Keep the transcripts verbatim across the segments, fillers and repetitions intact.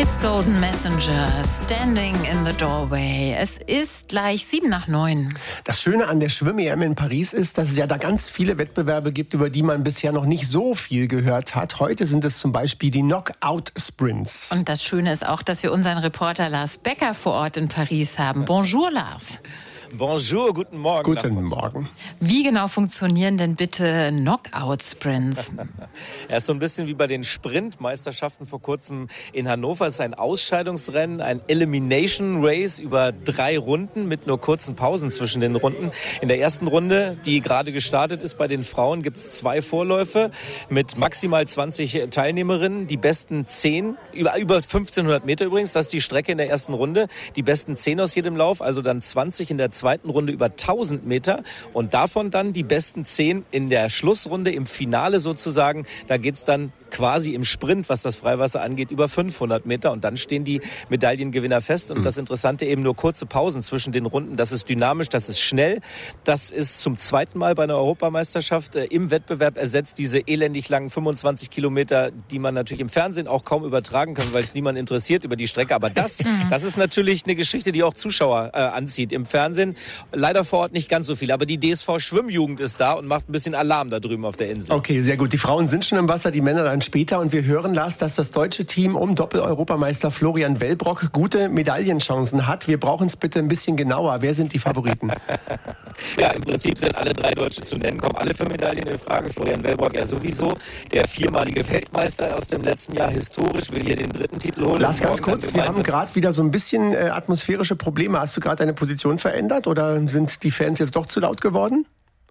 His Golden Messenger, Standing in the Doorway. Es ist gleich sieben nach neun. Das Schöne an der Schwimm-E M in Paris ist, dass es ja da ganz viele Wettbewerbe gibt, über die man bisher noch nicht so viel gehört hat. Heute sind es zum Beispiel die Knockout-Sprints. Und das Schöne ist auch, dass wir unseren Reporter Lars Becker vor Ort in Paris haben. Bonjour, Lars. Bonjour, guten Morgen. Guten Morgen. Wie genau funktionieren denn bitte Knockout-Sprints? Er ist so ein bisschen wie bei den Sprintmeisterschaften vor kurzem in Hannover. Es ist ein Ausscheidungsrennen, ein Elimination Race über drei Runden mit nur kurzen Pausen zwischen den Runden. In der ersten Runde, die gerade gestartet ist bei den Frauen, gibt es zwei Vorläufe mit maximal zwanzig Teilnehmerinnen. Die besten zehn, über, über fünfzehnhundert Meter übrigens, das ist die Strecke in der ersten Runde. Die besten zehn aus jedem Lauf, also dann zwanzig in der zweiten Runde über tausend Meter und davon dann die besten zehn in der Schlussrunde, im Finale sozusagen. Da geht's dann quasi im Sprint, was das Freiwasser angeht, über fünfhundert Meter und dann stehen die Medaillengewinner fest. Und das Interessante eben nur kurze Pausen zwischen den Runden. Das ist dynamisch, das ist schnell. Das ist zum zweiten Mal bei einer Europameisterschaft äh, im Wettbewerb ersetzt diese elendig langen fünfundzwanzig Kilometer, die man natürlich im Fernsehen auch kaum übertragen kann, weil es niemand interessiert über die Strecke. Aber das, das ist natürlich eine Geschichte, die auch Zuschauer äh, anzieht. Im Fernsehen leider vor Ort nicht ganz so viel. Aber die D S V Schwimmjugend ist da und macht ein bisschen Alarm da drüben auf der Insel. Okay, sehr gut. Die Frauen sind schon im Wasser, die Männer dann später. Und wir hören, Lars, dass das deutsche Team um Doppel-Europameister Florian Wellbrock gute Medaillenchancen hat. Wir brauchen es bitte ein bisschen genauer. Wer sind die Favoriten? Ja, im Prinzip sind alle drei Deutsche zu nennen, kommen alle für Medaillen in Frage. Florian Wellbrock ja sowieso, der viermalige Weltmeister aus dem letzten Jahr, historisch, will hier den dritten Titel holen. Lars, ganz kurz, wir haben gerade wieder so ein bisschen äh, atmosphärische Probleme. Hast du gerade deine Position verändert oder sind die Fans jetzt doch zu laut geworden?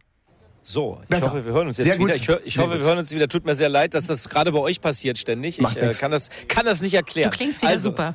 So, ich Besser. hoffe, wir hören uns jetzt sehr wieder. Gut. Ich, hör, ich hoffe, wir hören uns wieder. Tut mir sehr leid, dass das gerade bei euch passiert ständig. Macht ich äh, kann, das, kann das nicht erklären. Du klingst wieder also, super.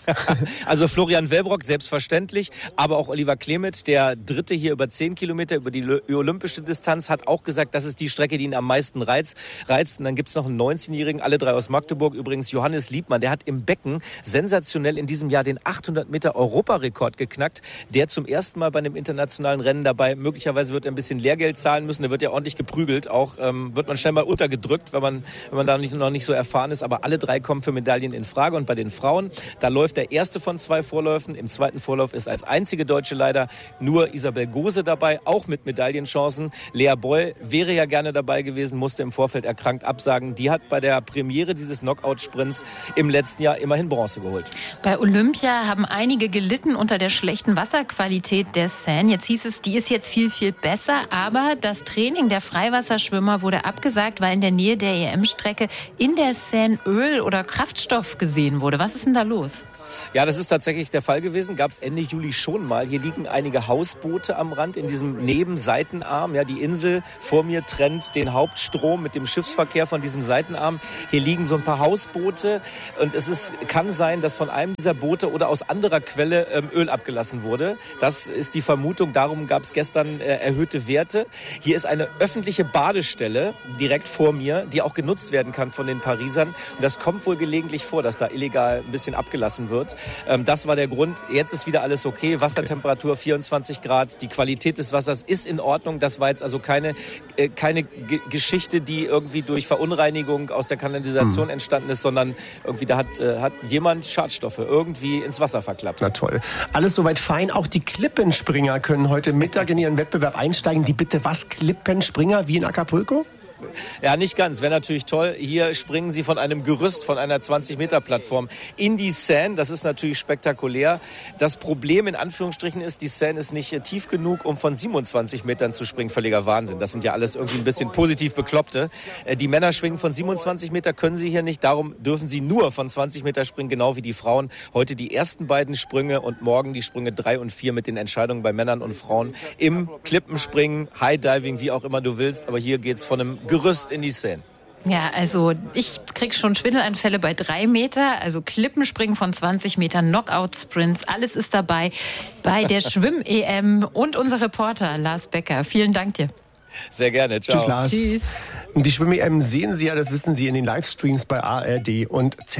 Also Florian Wellbrock, selbstverständlich, aber auch Oliver Klemet, der Dritte hier über zehn Kilometer, über die olympische Distanz, hat auch gesagt, das ist die Strecke, die ihn am meisten reizt. reizt. Und dann gibt es noch einen neunzehnjährigen, alle drei aus Magdeburg, übrigens Johannes Liebmann, der hat im Becken sensationell in diesem Jahr den achthundert Meter Europarekord geknackt, der zum ersten Mal bei einem internationalen Rennen dabei, möglicherweise wird er ein bisschen Lehrgeld zahlen müssen, der wird ja ordentlich geprügelt, auch ähm, wird man schnell mal untergedrückt, wenn man, wenn man da nicht, noch nicht so erfahren ist, aber alle drei kommen für Medaillen in Frage. Und bei den Frauen, da läuft der erste von zwei Vorläufen, im zweiten Vorlauf ist als einzige Deutsche leider nur Isabel Gose dabei, auch mit Medaillenchancen. Lea Boll wäre ja gerne dabei gewesen, musste im Vorfeld erkrankt absagen. Die hat bei der Premiere dieses Knockout-Sprints im letzten Jahr immerhin Bronze geholt. Bei Olympia haben einige gelitten unter der schlechten Wasserqualität der Seine. Jetzt hieß es, die ist jetzt viel, viel besser, aber das Training der Freiwasserschwimmer wurde abgesagt, weil in der Nähe der E M-Strecke in der Seine Öl oder Kraftstoff gesehen wurde. Was ist denn da los? Ja, das ist tatsächlich der Fall gewesen. Gab es Ende Juli schon mal. Hier liegen einige Hausboote am Rand in diesem Nebenseitenarm. Ja, die Insel vor mir trennt den Hauptstrom mit dem Schiffsverkehr von diesem Seitenarm. Hier liegen so ein paar Hausboote und es ist, kann sein, dass von einem dieser Boote oder aus anderer Quelle ähm, Öl abgelassen wurde. Das ist die Vermutung. Darum gab es gestern äh, erhöhte Werte. Hier ist eine öffentliche Badestelle direkt vor mir, die auch genutzt werden kann von den Parisern. Und das kommt wohl gelegentlich vor, dass da illegal ein bisschen abgelassen wird. Das war der Grund. Jetzt ist wieder alles okay. Wassertemperatur vierundzwanzig Grad. Die Qualität des Wassers ist in Ordnung. Das war jetzt also keine, äh, keine G- Geschichte, die irgendwie durch Verunreinigung aus der Kanalisation hm. entstanden ist, sondern irgendwie da hat, äh, hat jemand Schadstoffe irgendwie ins Wasser verklappt. Na toll. Alles soweit fein. Auch die Klippenspringer können heute Mittag in ihren Wettbewerb einsteigen. Die bitte was? Klippenspringer wie in Acapulco? Ja, nicht ganz. Wäre natürlich toll. Hier springen sie von einem Gerüst, von einer zwanzig Meter Plattform in die Seine. Das ist natürlich spektakulär. Das Problem in Anführungsstrichen ist, die Seine ist nicht tief genug, um von siebenundzwanzig Metern zu springen. Völliger Wahnsinn. Das sind ja alles irgendwie ein bisschen positiv Bekloppte. Die Männer schwingen von siebenundzwanzig Meter, können sie hier nicht. Darum dürfen sie nur von zwanzig Meter springen, genau wie die Frauen. Heute die ersten beiden Sprünge und morgen die Sprünge drei und vier mit den Entscheidungen bei Männern und Frauen im Klippenspringen, High-Diving, wie auch immer du willst. Aber hier geht's von einem Gerüst in die Seine. Ja, also ich krieg schon Schwindelanfälle bei drei Meter, also Klippenspringen von zwanzig Metern, Knockout-Sprints, alles ist dabei bei der Schwimm-E M und unser Reporter Lars Becker. Vielen Dank dir. Sehr gerne, ciao. Tschüss, Lars. Tschüss. Die Schwimm-E M sehen Sie ja, das wissen Sie, in den Livestreams bei A R D und Z